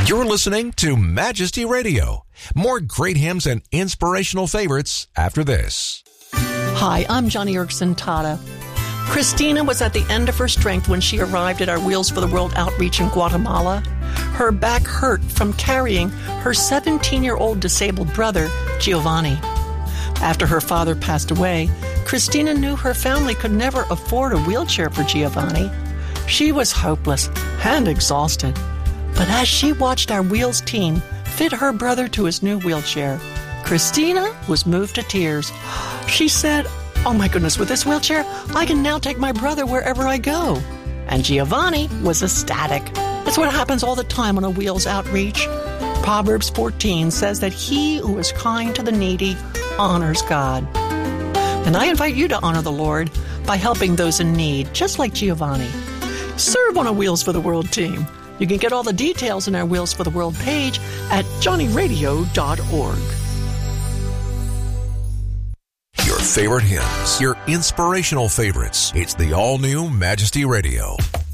You're listening to Majesty Radio. More great hymns and inspirational favorites after this. Hi, I'm Johnny Erickson Tata. Christina was at the end of her strength when she arrived at our Wheels for the World outreach in Guatemala. Her back hurt from carrying her 17-year-old disabled brother, Giovanni. After her father passed away, Christina knew her family could never afford a wheelchair for Giovanni. She was hopeless and exhausted. But as she watched our Wheels team fit her brother to his new wheelchair, Christina was moved to tears. She said, "Oh my goodness, with this wheelchair, I can now take my brother wherever I go." And Giovanni was ecstatic. It's what happens all the time on a Wheels outreach. Proverbs 14 says that he who is kind to the needy honors God. And I invite you to honor the Lord by helping those in need, just like Giovanni. Serve on a Wheels for the World team. You can get all the details on our Wheels for the World page at johnnyradio.org. Your favorite hymns, your inspirational favorites. It's the all-new Majesty Radio.